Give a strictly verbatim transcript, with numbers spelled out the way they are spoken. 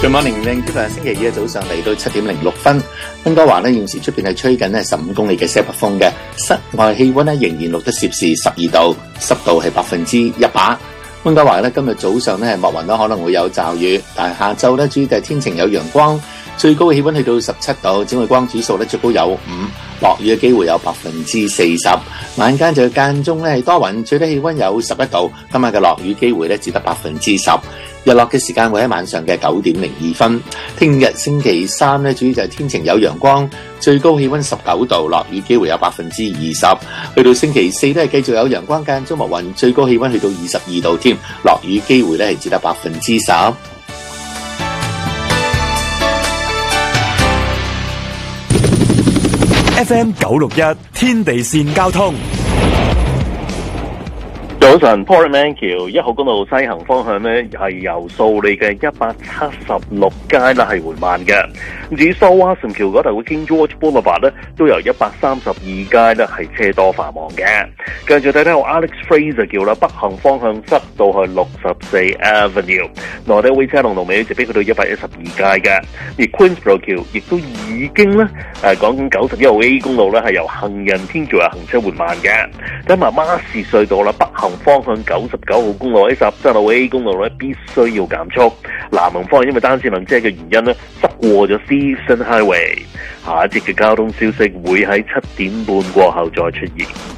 Good morning，靚今日星期二嘅早上嚟到七點零六分，溫哥華呢現時出邊係吹緊呢十五公里嘅西北風嘅，室外氣溫呢仍然錄得攝氏十二度，濕度係百分之一百。溫哥華呢今日早上呢係密雲啦，可能會有驟雨，但係下晝呢主要係天晴有陽光，最高嘅氣溫去到十七度，紫外光指數呢最高有五，落雨嘅機會有百分之四十。晚間就間中呢係多雲，最低氣溫有十一度，今晚嘅落雨機會呢只得百分之十。日落嘅時間會喺晚上嘅九點零二分。聽日星期三呢，主要就係天晴有陽光，最高氣溫十九度，落雨機會有百分之二十。去到星期四都係繼續有陽光間中密雲，最高氣溫去到二十二度添，落雨機會呢係只得百分之十。 F M 九六一天地線交通。 早晨 Port Mankiw 一號公路西行方向呢係由素利嘅一百七十六街啦係緩慢嘅。至於 Sulwhasam 橋嗰度嘅 King George Boulevard 呢都由一百三十二街呢係車多繁忙嘅。繼續睇睇我 Alex Fraser 橋啦，北行方向塞到去六十四 Avenue， 內地會車龍龍尾直逼去到一百一十二街嘅。而 Queensborough 橋亦都已經呢誒講緊九十一號 A 公路呢係由行人天橋啊行車緩慢嘅。睇埋馬士隧道啦，北行方向九十九號公路喺十七號 A 公路咧必須要減速，南行方向因為單線行車嘅原因咧塞過咗 Steveston Highway。下一節嘅交通消息會喺七點半過後再出現。